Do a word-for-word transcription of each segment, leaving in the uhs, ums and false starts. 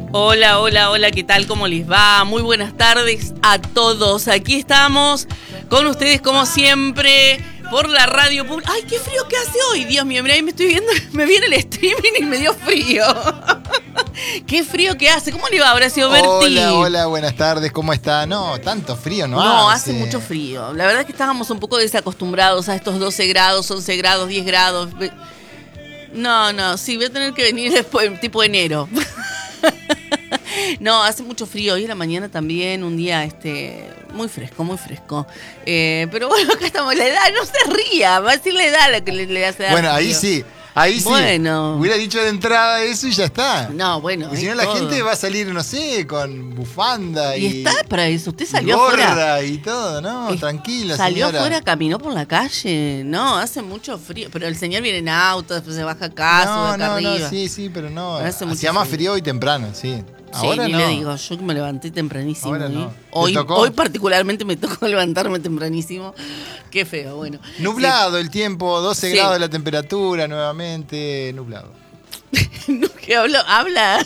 Hola, hola, hola, ¿qué tal? ¿Cómo les va? Muy buenas tardes a todos. Aquí estamos con ustedes como siempre por la radio pública. ¡Ay, qué frío que hace hoy! Dios mío, mira, ahí me estoy viendo, me viene el streaming y me dio frío. ¡Qué frío que hace! ¿Cómo le va, Horacio Berti? Hola, hola, buenas tardes, ¿cómo está? No, tanto frío no, no hace. No, hace mucho frío. La verdad es que estábamos un poco desacostumbrados a estos doce grados, once grados, diez grados. No, no, sí, voy a tener que venir después, tipo enero. No, hace mucho frío. Hoy en la mañana también, un día este muy fresco, muy fresco. Eh, pero bueno, acá estamos. La edad, no se ría. Va a decir la edad la que le, le hace dar Bueno, frío. ahí sí, ahí bueno. sí. Hubiera dicho de entrada eso y ya está. No, bueno. Porque si no, la todo. gente va a salir, no sé, con bufanda y. Y está para eso. Usted salió gorra afuera. Y todo, ¿no? Es, tranquila, salió señora. afuera, caminó por la calle. No, hace mucho frío. Pero el señor viene en auto, después se baja acá, no, sube acá no, arriba. No, sí, sí, pero no. Hace Hacía más frío hoy temprano, sí. Ahora sí, ni no. le digo, yo me levanté tempranísimo. Ahora no. Hoy, hoy particularmente me tocó levantarme tempranísimo. Qué feo, bueno. Nublado sí. El tiempo, doce sí. grados la temperatura nuevamente, nublado. No, que hablo, habla.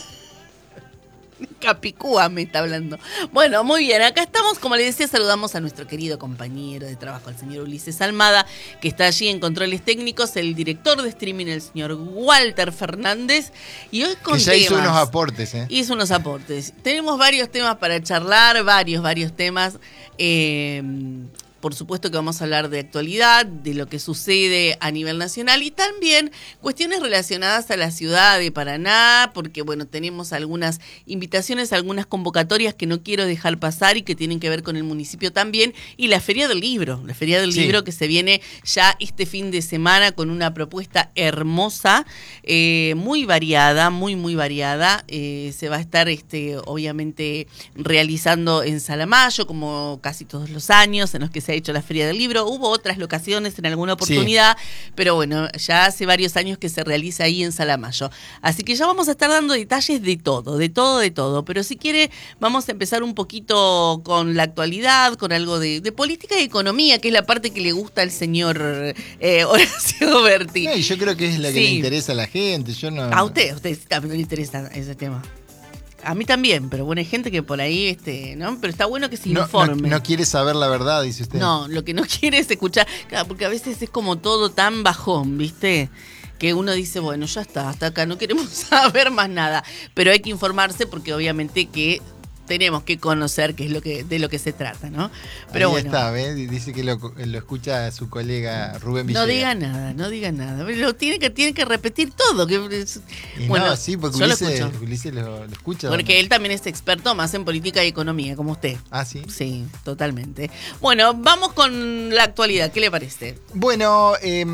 Capicúa me está hablando. Bueno, muy bien, acá estamos, como les decía, saludamos a nuestro querido compañero de trabajo, el señor Ulises Almada, que está allí en controles técnicos, el director de streaming, el señor Walter Fernández, y hoy con que ya temas, hizo unos aportes, ¿eh? Hizo unos aportes. Tenemos varios temas para charlar, varios, varios temas. Eh, Por supuesto que vamos a hablar de actualidad, de lo que sucede a nivel nacional y también cuestiones relacionadas a la ciudad de Paraná, porque bueno, tenemos algunas invitaciones, algunas convocatorias que no quiero dejar pasar y que tienen que ver con el municipio también, y la Feria del Libro, la Feria del sí. Libro que se viene ya este fin de semana con una propuesta hermosa, eh, muy variada, muy, muy variada. Eh, se va a estar este, obviamente realizando en Salamayo, como casi todos los años, en los que se ha hecho la Feria del Libro. Hubo otras locaciones en alguna oportunidad, sí. pero bueno, ya hace varios años que se realiza ahí en Salamayo. Así que ya vamos a estar dando detalles de todo, de todo, de todo. Pero si quiere, vamos a empezar un poquito con la actualidad, con algo de, de política y economía, que es la parte que le gusta al señor eh, Horacio Berti. No, y yo creo que es la que sí. le interesa a la gente. Yo no... A usted, a usted también le interesa ese tema. A mí también, pero bueno, hay gente que por ahí, este, ¿no? Pero está bueno que se no, informe. No, no quiere saber la verdad, dice usted. No, lo que no quiere es escuchar, claro, porque a veces es como todo tan bajón, ¿viste? Que uno dice, bueno, ya está, hasta acá, no queremos saber más nada. Pero hay que informarse porque obviamente que tenemos que conocer qué es lo que de lo que se trata, ¿no? Pero ahí bueno. está, ¿ves? Dice que lo, lo escucha su colega Rubén Villegas. No diga nada, no diga nada. Lo tiene que tiene que repetir todo. Que, y bueno, no, sí, porque Ulises lo, Ulises lo, lo escucha. Porque él también es experto más en política y economía, como usted. Ah, sí. Sí, totalmente. Bueno, vamos con la actualidad. ¿Qué le parece? Bueno, eh,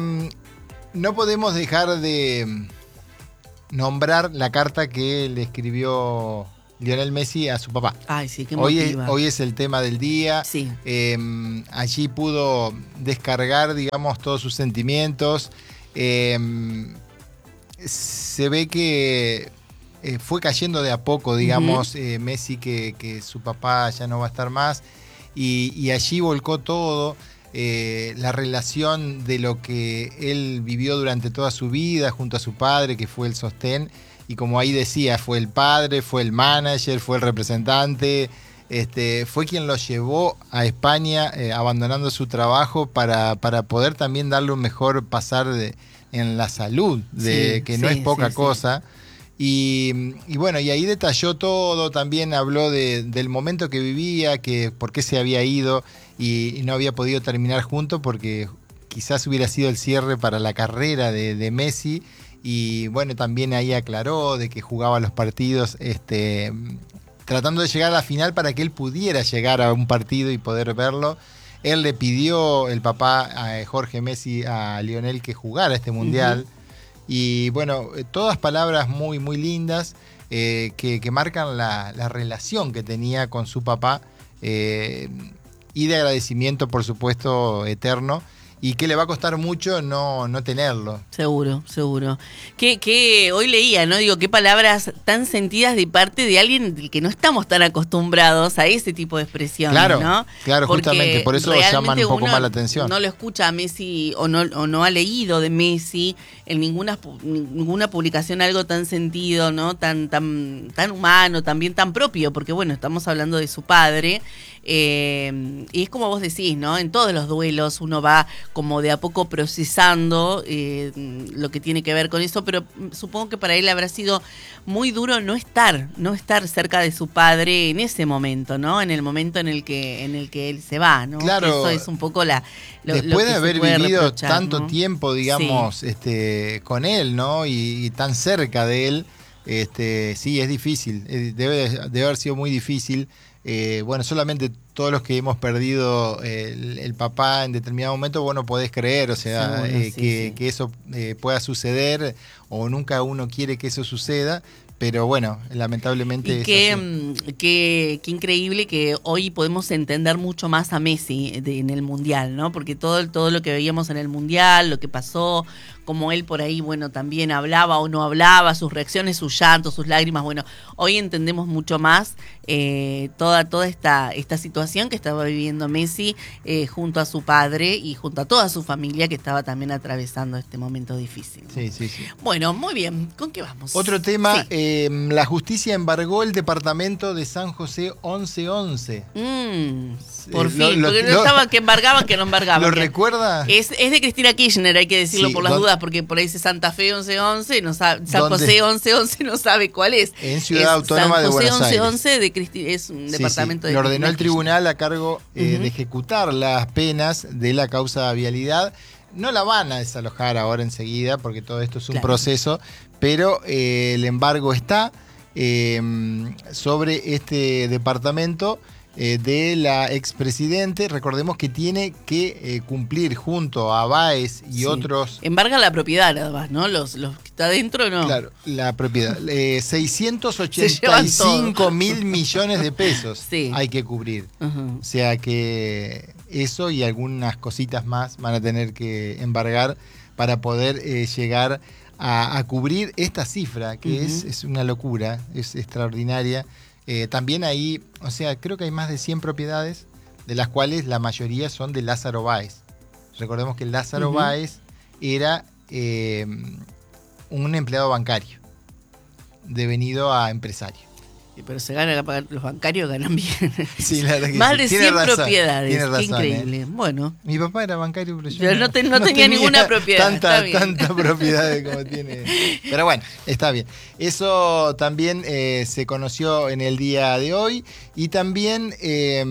no podemos dejar de nombrar la carta que le escribió Lionel Messi a su papá. Ay, sí, qué hoy es, hoy es el tema del día. Sí. Eh, allí pudo descargar, digamos, todos sus sentimientos. Eh, se ve que eh, fue cayendo de a poco, digamos, uh-huh. eh, Messi, que, que su papá ya no va a estar más. Y, y allí volcó todo. Eh, la relación de lo que él vivió durante toda su vida junto a su padre, que fue el sostén. Y como ahí decía, fue el padre, fue el manager, fue el representante, este, fue quien lo llevó a España eh, abandonando su trabajo para, para poder también darle un mejor pasar de, en la salud, de, sí, que no sí, es poca sí, cosa. Sí. Y, y bueno, y ahí detalló todo, también habló de, del momento que vivía, que por qué se había ido y, y no había podido terminar juntos, porque quizás hubiera sido el cierre para la carrera de, de Messi. Y bueno, también ahí aclaró de que jugaba los partidos este, tratando de llegar a la final para que él pudiera llegar a un partido y poder verlo. Él le pidió, el papá a Jorge Messi, a Lionel, que jugara este mundial. Uh-huh. Y bueno, todas palabras muy, muy lindas eh, que, que marcan la, la relación que tenía con su papá eh, y de agradecimiento, por supuesto, eterno. y que le va a costar mucho no, no tenerlo. Seguro, seguro. Que, que hoy leía, ¿no? Digo, qué palabras tan sentidas de parte de alguien del que no estamos tan acostumbrados a ese tipo de expresiones, Claro, ¿no? claro, Porque justamente, por eso llaman un poco uno más la atención. No lo escucha a Messi o no, o no ha leído de Messi en ninguna, ninguna publicación algo tan sentido, ¿no? Tan, tan, tan humano, también tan propio, porque bueno, estamos hablando de su padre. Eh, y es como vos decís, ¿no? En todos los duelos uno va como de a poco procesando eh, lo que tiene que ver con eso, pero supongo que para él habrá sido muy duro no estar, no estar cerca de su padre en ese momento, ¿no? En el momento en el que, en el que él se va, ¿no? Claro. Eso es un poco la lo, Después lo que de haber se puede vivido reprochar, tanto ¿no? tiempo, digamos, Sí. este, con él, ¿no? Y, y tan cerca de él, este, sí, es difícil. Eh, Debe, debe haber sido muy difícil. Eh, bueno, solamente todos los que hemos perdido el, el papá en determinado momento, vos no podés creer, o sea, Seguro, eh, sí, que, sí. que eso eh, pueda suceder, o nunca uno quiere que eso suceda, pero bueno, lamentablemente Y es qué, así. mm, qué, qué increíble que hoy podemos entender mucho más a Messi de- en el Mundial, ¿no? Porque todo, todo lo que veíamos en el Mundial, lo que pasó, como él por ahí, bueno, también hablaba o no hablaba, sus reacciones, sus llantos, sus lágrimas, bueno, hoy entendemos mucho más eh, toda, toda esta, esta situación que estaba viviendo Messi eh, junto a su padre y junto a toda su familia que estaba también atravesando este momento difícil. Sí, sí, sí. Bueno, muy bien, ¿con qué vamos? Otro tema, Sí. eh, la justicia embargó el departamento de San José once once. Mm, por Eh, fin, lo- porque lo- no estaba que embargaban, que no embargaban. ¿Lo Que- recuerda? Es, es de Cristina Kirchner, hay que decirlo Sí, por las don- dudas, porque por ahí dice Santa Fe once once, no sabe, San ¿Dónde? José once once no sabe cuál es. En Ciudad Es Autónoma San de José Buenos Aires. once once de Cristi- es un Sí, departamento sí. de Lo ordenó Cristina el tribunal a cargo eh, Ujú. de ejecutar las penas de la causa de vialidad. No la van a desalojar ahora enseguida, porque todo esto es un Claro. proceso, pero eh, el embargo está eh, sobre este departamento eh, de la expresidente. Recordemos que tiene que eh, cumplir junto a Báez y Sí. otros. Embarga la propiedad nada más, ¿no? Los, los que está adentro no. Claro, la propiedad. Eh, seiscientos Se ochenta y llevan todo. cinco mil millones de pesos Sí. hay que cubrir. Ujú. O sea que eso y algunas cositas más van a tener que embargar para poder eh, llegar a, a cubrir esta cifra, que Ujú. es, es una locura, es extraordinaria. Eh, también ahí, o sea, creo que hay más de cien propiedades, de las cuales la mayoría son de Lázaro Báez. Recordemos que Lázaro Ujú. Báez era eh, un empleado bancario, devenido a empresario. Pero se gana a pagar, los bancarios ganan bien. Sí, la verdad que Más sí. de Tiene cien razón, propiedades. tiene Qué razón, increíble. Bueno. Mi papá era bancario, pero yo Yo no te- no tenía ninguna propiedad, Tanta, está bien. tanta propiedad como tiene. Pero bueno, está bien. Eso también eh, se conoció en el día de hoy. Y también eh,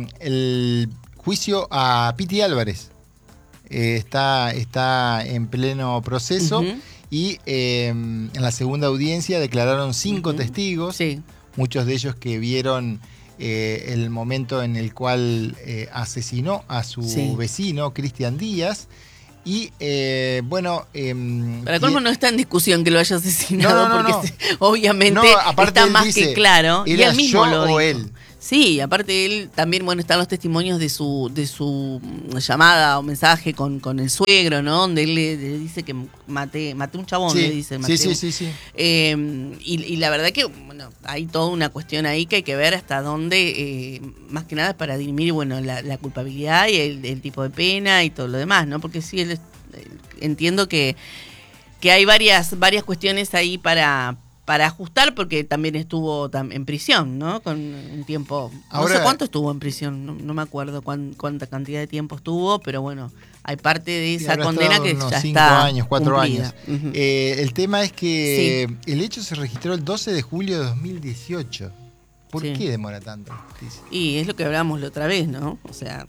el juicio a Piti Álvarez. Eh, está, está en pleno proceso. Ujú. Y eh, en la segunda audiencia declararon cinco Ujú. testigos. Sí. Muchos de ellos que vieron eh, el momento en el cual eh, asesinó a su Sí. vecino, Cristian Díaz. Y eh, bueno... Eh, Para colmo no está en discusión que lo haya asesinado, No, no, no, porque no. se- obviamente No, aparte está él más dice, que claro. Y ¿era él mismo yo lo o dijo. él? Sí, aparte él también, bueno, están los testimonios de su de su mm, llamada o mensaje con, con el suegro, ¿no? Donde él le, le dice que maté, maté un chabón, le Sí, dice. sí, maté sí, un- sí, sí. Eh, y, y la verdad que, bueno, hay toda una cuestión ahí que hay que ver hasta dónde, eh, más que nada es para dirimir, bueno, la, la culpabilidad y el, el tipo de pena y todo lo demás, ¿no? Porque sí, él es- eh, entiendo que, que hay varias, varias cuestiones ahí para, para ajustar, porque también estuvo tam- en prisión, ¿no? Con un tiempo, no Ahora- sé cuánto estuvo en prisión, no, no me acuerdo cuán- cuánta cantidad de tiempo estuvo, pero bueno, hay parte de Y esa habrá condena estado que unos ya cinco está años, cuatro cumplida. años. Ujú. Eh, el tema es que el hecho se registró el doce de julio de dos mil dieciocho. ¿Por Sí. qué demora tanto la justicia? Y es lo que hablábamos la otra vez, ¿no? O sea,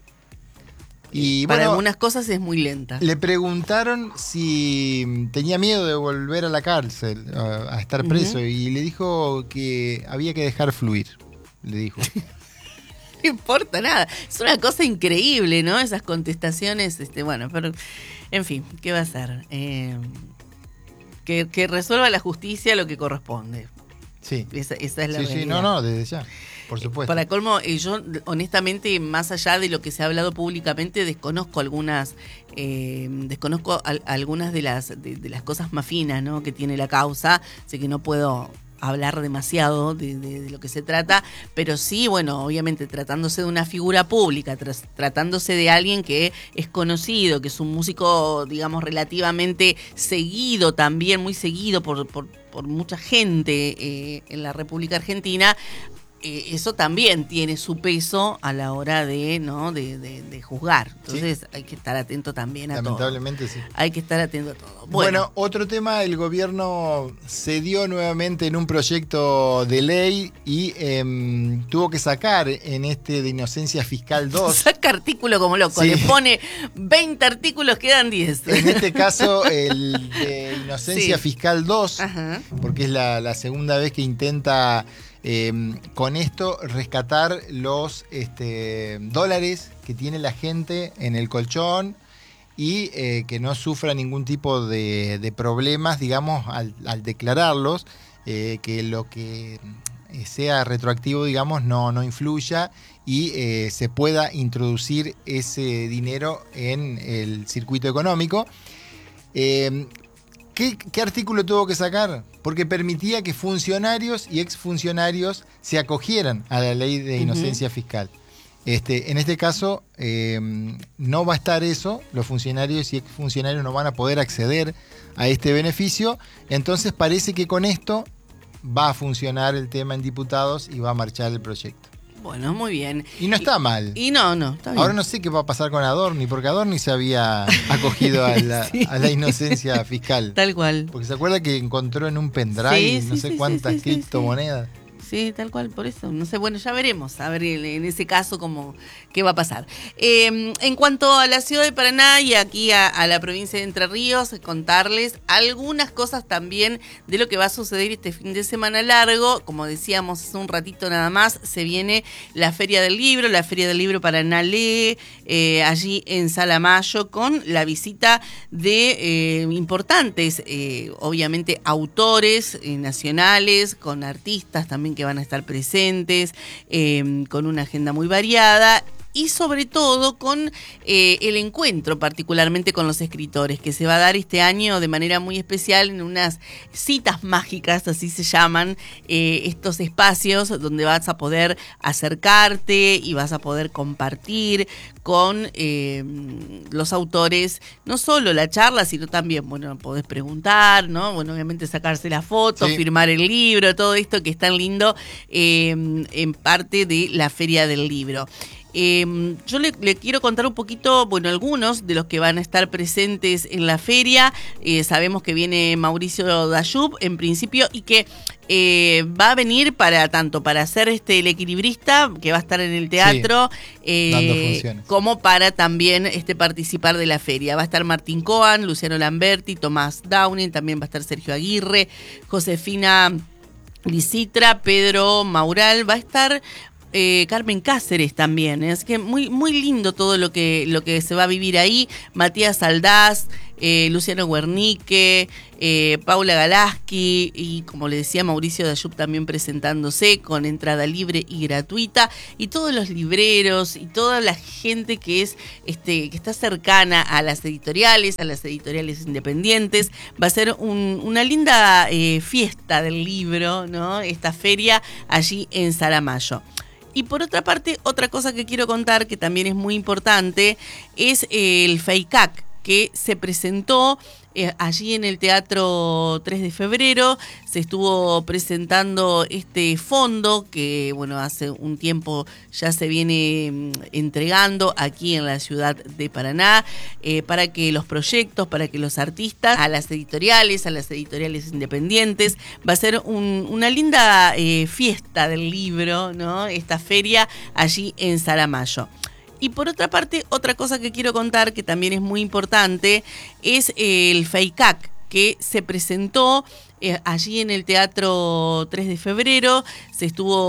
Y para bueno, algunas cosas es muy lenta. le preguntaron si tenía miedo de volver a la cárcel, a, a estar Ujú. preso, y le dijo que había que dejar fluir, le dijo. No importa nada. Es una cosa increíble, ¿no? Esas contestaciones, este, bueno, pero, en fin, ¿qué va a hacer? Eh, que, que resuelva la justicia lo que corresponde. Sí, Esa, esa es la sí, sí, realidad. no, no, desde ya. por supuesto. Para colmo, eh, yo honestamente, más allá de lo que se ha hablado públicamente, desconozco algunas, eh, desconozco al, algunas de las de, de las cosas más finas, ¿no?, que tiene la causa, así que no puedo hablar demasiado de, de, de lo que se trata, pero sí, bueno, obviamente tratándose de una figura pública, tras, tratándose de alguien que es conocido, que es un músico, digamos, relativamente seguido también, muy seguido por, por, por mucha gente eh, en la República Argentina, eh, eso también tiene su peso a la hora de, ¿no?, de, de, de juzgar. Entonces sí, hay que estar atento también a todo. Lamentablemente sí. Hay que estar atento a todo. Bueno, bueno, otro tema, el gobierno cedió nuevamente en un proyecto de ley y eh, tuvo que sacar en este de Inocencia Fiscal dos. Saca artículo como loco, sí. Le pone veinte artículos, quedan diez. En este caso, el de Inocencia sí. Fiscal dos, ajá, porque es la, la segunda vez que intenta Eh, con esto rescatar los este, dólares que tiene la gente en el colchón y eh, que no sufra ningún tipo de, de problemas, digamos, al, al declararlos, eh, que lo que sea retroactivo, digamos, no, no influya y eh, se pueda introducir ese dinero en el circuito económico. Eh, ¿Qué, ¿Qué artículo tuvo que sacar? Porque permitía que funcionarios y exfuncionarios se acogieran a la ley de inocencia uh-huh. fiscal. Este, en este caso, eh, no va a estar eso, los funcionarios y exfuncionarios no van a poder acceder a este beneficio, entonces parece que con esto va a funcionar el tema en diputados y va a marchar el proyecto. Bueno, muy bien. Y no está mal. Y no, no, está bien. Ahora no sé qué va a pasar con Adorni, porque Adorni se había acogido a la, sí. a la inocencia fiscal. Tal cual. Porque se acuerda que encontró en un pendrive sí, sí, no sé sí, cuántas sí, sí, criptomonedas. Sí. Sí, tal cual, por eso. No sé, bueno, ya veremos, a ver en ese caso cómo, qué va a pasar. Eh, en cuanto a la ciudad de Paraná y aquí a, a la provincia de Entre Ríos, contarles algunas cosas también de lo que va a suceder este fin de semana largo. Como decíamos hace un ratito nada más, se viene la Feria del Libro, la Feria del Libro Paraná Lee, eh, allí en Salamayo, con la visita de eh, importantes, eh, obviamente, autores eh, nacionales, con artistas también que van a estar presentes, eh, con una agenda muy variada y sobre todo con eh, el encuentro particularmente con los escritores, que se va a dar este año de manera muy especial en unas citas mágicas, así se llaman, eh, estos espacios donde vas a poder acercarte y vas a poder compartir con eh, los autores, no solo la charla, sino también, bueno, podés preguntar, ¿no? Bueno, obviamente sacarse la foto, sí. firmar el libro, todo esto que es tan lindo eh, en parte de la Feria del Libro. Eh, yo le, le quiero contar un poquito, bueno, algunos de los que van a estar presentes en la feria. Eh, sabemos que viene Mauricio Dayub en principio y que eh, va a venir para tanto para ser este el equilibrista que va a estar en el teatro, sí, eh, como para también este participar de la feria. Va a estar Martín Coan, Luciano Lamberti, Tomás Downing, también va a estar Sergio Aguirre, Josefina Licitra, Pedro Maural, va a estar Eh, Carmen Cáceres también, ¿eh? Es que muy muy lindo todo lo que lo que se va a vivir ahí. Matías Aldaz, eh, Luciano Guernique, eh, Paula Galaski y, como le decía, Mauricio Dayub también presentándose con entrada libre y gratuita, y todos los libreros y toda la gente que es este que está cercana a las editoriales, a las editoriales independientes. Va a ser un, una linda eh, fiesta del libro, ¿no? Esta feria allí en Salamayo. Y por otra parte, otra cosa que quiero contar que también es muy importante es el FEICAC, que se presentó eh, allí en el Teatro tres de febrero. Se estuvo presentando este fondo que, bueno, hace un tiempo ya se viene mm, entregando aquí en la ciudad de Paraná, eh, para que los proyectos, para que los artistas, a las editoriales, a las editoriales independientes, va a ser un, una linda eh, fiesta del libro, ¿no? Esta feria allí en Salamayo. Y por otra parte, otra cosa que quiero contar que también es muy importante es el FEICAC, que se presentó eh, allí en el Teatro tres de febrero. Se estuvo